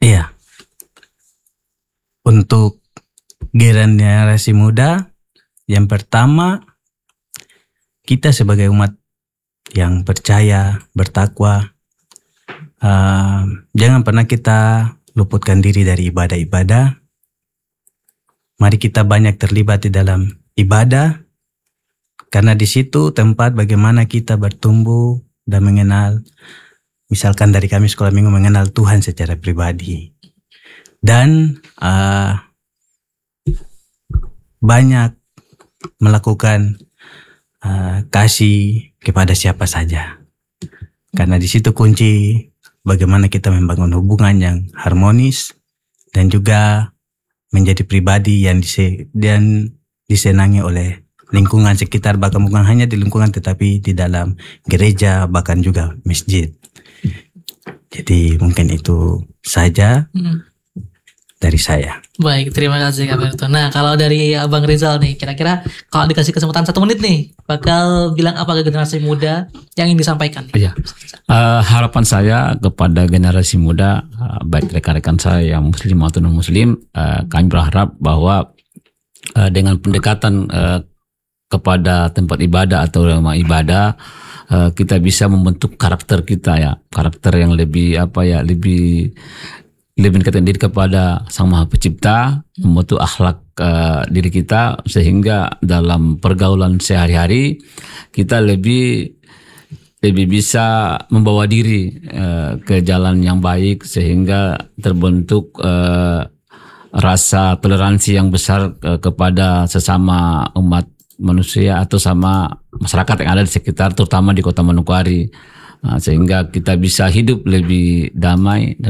Iya, untuk generasi muda, yang pertama kita sebagai umat yang percaya, bertakwa, jangan pernah kita luputkan diri dari ibadah-ibadah. Mari kita banyak terlibat di dalam ibadah, karena di situ tempat bagaimana kita bertumbuh dan mengenal. Misalkan dari kami sekolah minggu mengenal Tuhan secara pribadi. Dan banyak melakukan kasih kepada siapa saja. Karena di situ kunci bagaimana kita membangun hubungan yang harmonis dan juga menjadi pribadi yang disenangi oleh lingkungan sekitar, bahkan bukan hanya di lingkungan tetapi di dalam gereja, bahkan juga masjid. Jadi mungkin itu saja dari saya. Baik, terima kasih Kak Berto. Nah, kalau dari Abang Rizal nih, kira-kira kalau dikasih kesempatan 1 menit nih, bakal bilang apa ke generasi muda yang ingin disampaikan? Iya. Harapan saya kepada generasi muda, baik rekan-rekan saya yang muslim atau non muslim, kami berharap bahwa dengan pendekatan kepada tempat ibadah atau rumah ibadah, kita bisa membentuk karakter kita, ya, karakter yang lebih mendekatkan diri kepada Sang Maha Pencipta, membentuk akhlak diri kita sehingga dalam pergaulan sehari-hari kita lebih bisa membawa diri ke jalan yang baik sehingga terbentuk rasa toleransi yang besar kepada sesama umat manusia atau sama masyarakat yang ada di sekitar, terutama di Kota Manokwari, sehingga kita bisa hidup lebih damai.